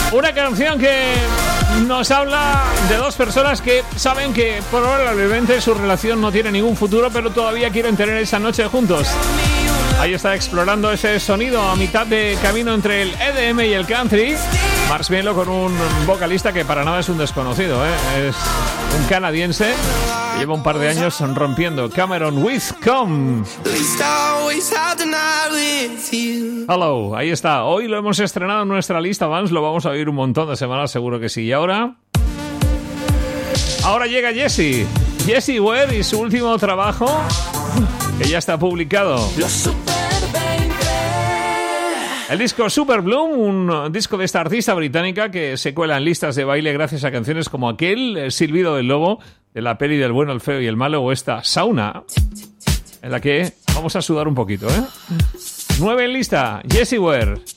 Una canción que nos habla de dos personas que saben que probablemente su relación no tiene ningún futuro, pero todavía quieren tener esa noche juntos. Ahí está explorando ese sonido a mitad de camino entre el EDM y el country. Marshmello con un vocalista que para nada es un desconocido, ¿eh? Es un canadiense que lleva un par de años rompiendo. Cameron Whitcomb. Hello, ahí está. Hoy lo hemos estrenado en nuestra lista, Vans. Lo vamos a oír un montón de semanas, seguro que sí. Y ahora llega Jessie Ware y su último trabajo, que ya está publicado. El disco Super Bloom, un disco de esta artista británica que se cuela en listas de baile gracias a canciones como aquel Silbido del Lobo de la peli del bueno, el feo y el malo, o esta Sauna, en la que vamos a sudar un poquito, ¿eh? 9 en lista, Jessie Ware.